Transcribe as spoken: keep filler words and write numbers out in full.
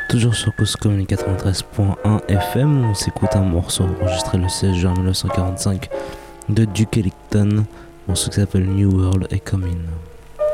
Toujours sur Cause Commune quatre-vingt-treize point un F M, on s'écoute un morceau enregistré le seize juin mille neuf cent quarante-cinq de Duke Ellington, un morceau qui s'appelle New World est Coming.